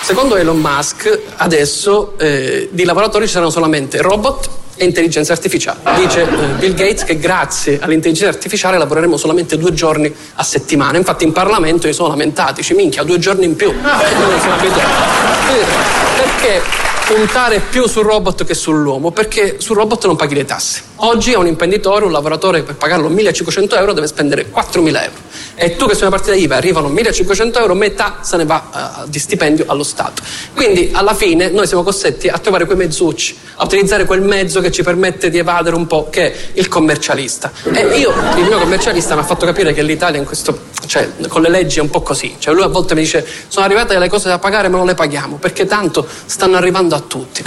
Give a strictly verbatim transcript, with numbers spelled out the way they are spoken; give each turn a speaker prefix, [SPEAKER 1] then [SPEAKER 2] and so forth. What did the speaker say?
[SPEAKER 1] Secondo Elon Musk, adesso eh, di lavoratori ci saranno solamente robot e intelligenza artificiale. Dice eh, Bill Gates che grazie all'intelligenza artificiale lavoreremo solamente due giorni a settimana. Infatti in Parlamento si sono lamentati, ci minchia, due giorni in più. Non sono abituati. Perché puntare più sul robot che sull'uomo? Perché sul robot non paghi le tasse. Oggi a un imprenditore, un lavoratore, per pagarlo millecinquecento euro deve spendere quattromila euro. E tu che sei una partita I V A arrivano millecinquecento euro, metà se ne va uh, di stipendio allo Stato. Quindi alla fine noi siamo costretti a trovare quei mezzucci, a utilizzare quel mezzo che ci permette di evadere un po', che è il commercialista. E io, il mio commercialista mi ha fatto capire che l'Italia in questo, cioè con le leggi è un po' così. Cioè lui a volte mi dice sono arrivate le cose da pagare ma non le paghiamo perché tanto stanno arrivando a tutti.